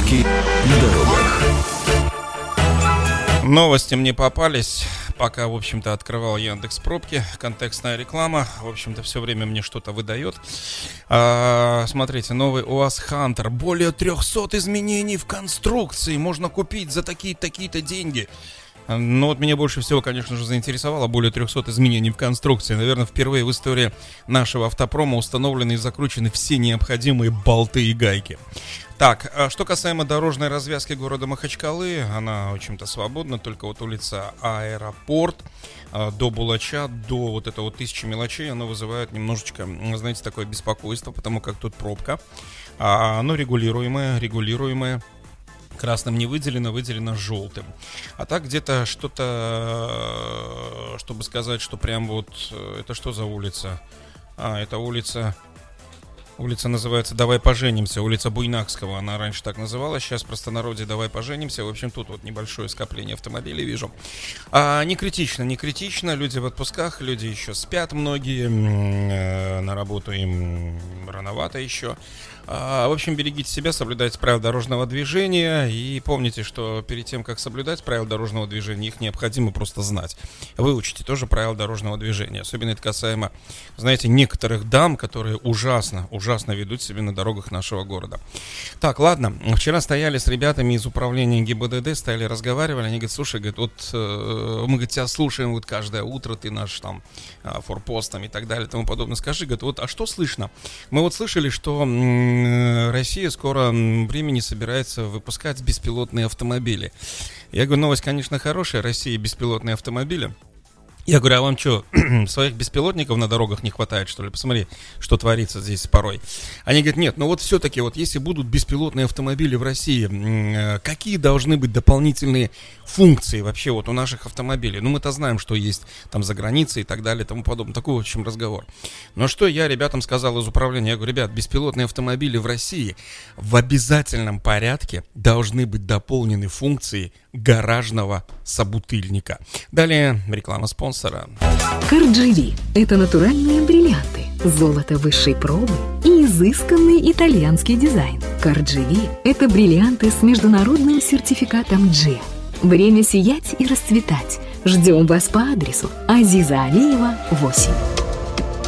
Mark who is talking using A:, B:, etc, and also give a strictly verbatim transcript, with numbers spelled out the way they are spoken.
A: Пробки на дорогах.
B: Новости мне попались, пока, в общем-то, открывал Яндекс.Пробки. Контекстная реклама, в общем-то, все время мне что-то выдает. А, смотрите, новый УАЗ Хантер. Более трехсот изменений в конструкции можно купить за такие-такие-то деньги. Ну вот меня больше всего, конечно же, заинтересовало более трехсот изменений в конструкции. Наверное, впервые в истории нашего автопрома установлены и закручены все необходимые болты и гайки. Так, что касаемо дорожной развязки города Махачкалы, она, в общем-то, свободна, только вот улица Аэропорт до Булача, до вот этого вот тысячи мелочей, оно вызывает немножечко, знаете, такое беспокойство, потому как тут пробка, оно регулируемое, регулируемое. Красным не выделено, выделено желтым. А так где-то что-то, чтобы сказать, что прям вот... Это что за улица? А, это улица... Улица называется «Давай поженимся», улица Буйнакского, она раньше так называлась, сейчас в простонародье «Давай поженимся». В общем, тут вот небольшое скопление автомобилей вижу. А, не критично, не критично, люди в отпусках, люди еще спят многие, на работу им рановато еще. А, в общем, берегите себя, соблюдайте правила дорожного движения и помните, что перед тем, как соблюдать правила дорожного движения, их необходимо просто знать. Выучите тоже правила дорожного движения, особенно это касаемо, знаете, некоторых дам, которые ужасно, ужасно ужасно ведут себя на дорогах нашего города. Так, ладно, вчера стояли с ребятами из управления ГИБДД, стояли, разговаривали, они говорят, слушай, говорят, вот э, мы, говорит, тебя слушаем вот каждое утро, ты наш там э, форпост там и так далее и тому подобное. Скажи, говорит, вот, а что слышно? Мы вот слышали, что э, Россия скоро времени собирается выпускать беспилотные автомобили. Я говорю, новость, конечно, хорошая, Россия беспилотные автомобили. Я говорю, а вам что, своих беспилотников на дорогах не хватает, что ли? Посмотри, что творится здесь порой. Они говорят, нет, ну вот все-таки, вот если будут беспилотные автомобили в России, какие должны быть дополнительные функции вообще вот у наших автомобилей? Ну, мы-то знаем, что есть там за границей и так далее и тому подобное. Такой, в общем, разговор. Но что я ребятам сказал из управления? Я говорю, ребят, беспилотные автомобили в России в обязательном порядке должны быть дополнены функцией гаражного собутыльника. Далее реклама спонсора.
C: Кардживи – это натуральные бриллианты, золото высшей пробы и изысканный итальянский дизайн. Кардживи – это бриллианты с международным сертификатом джи. Время сиять и расцветать. Ждем вас по адресу Азиза Алиева, восемь.